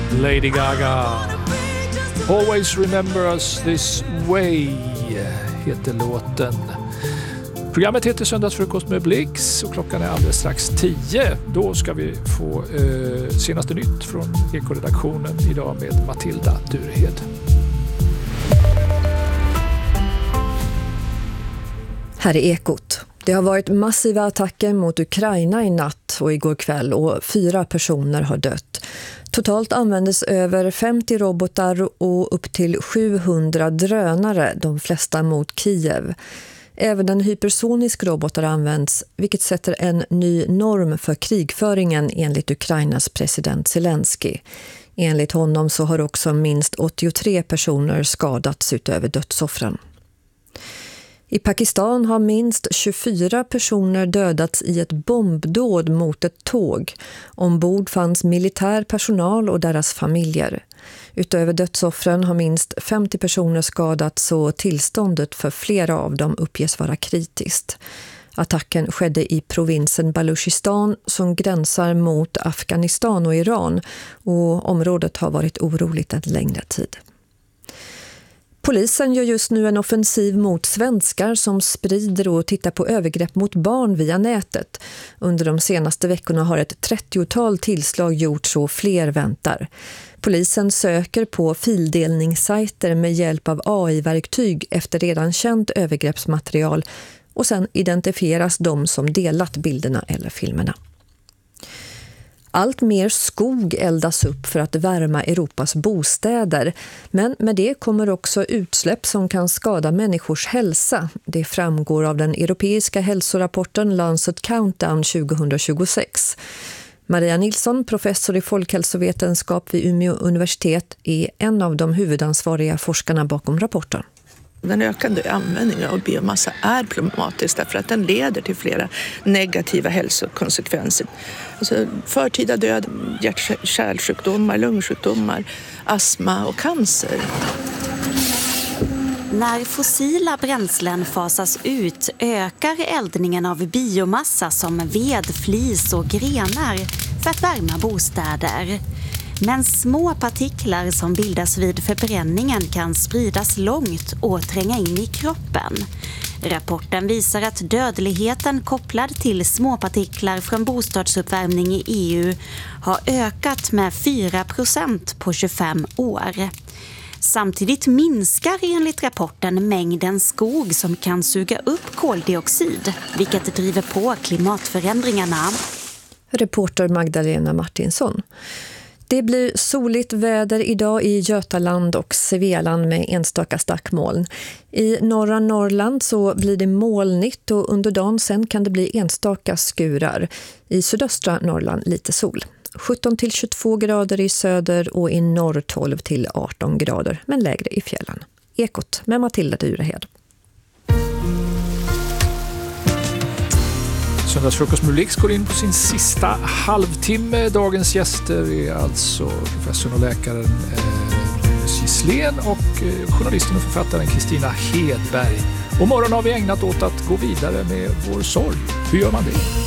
Lady Gaga. Always remember us this way heter låten. Programmet heter Söndagsfrukost med Blix och klockan är alldeles strax 10. Då ska vi få senaste nytt från Eko-redaktionen idag med Matilda Durehed. Här är Ekot. Det har varit massiva attacker mot Ukraina i natt och igår kväll och 4 personer har dött. Totalt användes över 50 robotar och upp till 700 drönare, de flesta mot Kiev. Även en hypersonisk robot har använts, vilket sätter en ny norm för krigföringen enligt Ukrainas president Zelensky. Enligt honom så har också minst 83 personer skadats utöver dödsoffren. I Pakistan har minst 24 personer dödats i ett bombdåd mot ett tåg. Ombord fanns militär personal och deras familjer. Utöver dödsoffren har minst 50 personer skadats och tillståndet för flera av dem uppges vara kritiskt. Attacken skedde i provinsen Baluchistan som gränsar mot Afghanistan och Iran och området har varit oroligt en längre tid. Polisen gör just nu en offensiv mot svenskar som sprider och tittar på övergrepp mot barn via nätet. Under de senaste veckorna har ett 30-tal tillslag gjorts och fler väntar. Polisen söker på fildelningssajter med hjälp av AI-verktyg efter redan känt övergreppsmaterial och sen identifieras de som delat bilderna eller filmerna. Allt mer skog eldas upp för att värma Europas bostäder. Men med det kommer också utsläpp som kan skada människors hälsa. Det framgår av den europeiska hälsorapporten Lancet Countdown 2026. Maria Nilsson, professor i folkhälsovetenskap vid Umeå universitet, är en av de huvudansvariga forskarna bakom rapporten. Den ökande användningen av biomassa är problematisk därför att den leder till flera negativa hälsokonsekvenser. Alltså förtida död, hjärt-kärlsjukdomar, lungsjukdomar, astma och cancer. När fossila bränslen fasas ut ökar eldningen av biomassa som ved, flis och grenar för att värma bostäder. Men små partiklar som bildas vid förbränningen kan spridas långt och tränga in i kroppen. Rapporten visar att dödligheten kopplad till småpartiklar från bostadsuppvärmning i EU har ökat med 4% på 25 år. Samtidigt minskar enligt rapporten mängden skog som kan suga upp koldioxid, vilket driver på klimatförändringarna. Reporter Magdalena Martinsson. Det blir soligt väder idag i Götaland och Svealand med enstaka stackmoln. I norra Norrland så blir det molnigt och under dagen sen kan det bli enstaka skurar. I sydöstra Norrland lite sol. 17-22 grader i söder och i norr 12-18 grader, men lägre i fjällen. Ekot med Matilda Durehed. Söndagsfrukost med Blix går in på sin sista halvtimme. Dagens gäster är alltså professorn och läkaren Gisslén och journalisten och författaren Kristina Hedberg. Och morgon har vi ägnat åt att gå vidare med vår sorg. Hur gör man det?